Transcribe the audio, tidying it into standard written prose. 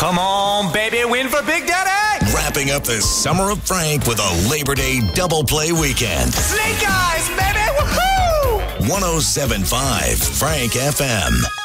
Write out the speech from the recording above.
Come on, baby, win for Big Daddy! Wrapping up the summer of Frank with a Labor Day double play weekend. Snake Eyes, baby! Woohoo! 107.5 Frank FM.